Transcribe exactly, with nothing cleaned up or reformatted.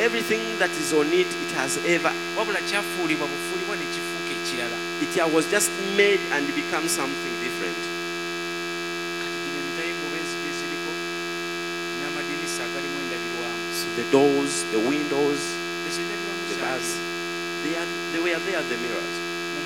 everything that is on it, it has ever, wabula kyafuulibwa bufuulibwa ne kifuuka ekirala. it was just made and become something different. Kati gino emitayingo benzigi eziriko n'amadinisa agalimu endabirwamu. So the doors, the windows, Ezindabirwamu the zaaliyo. bars, they, are, they were there, the mirrors.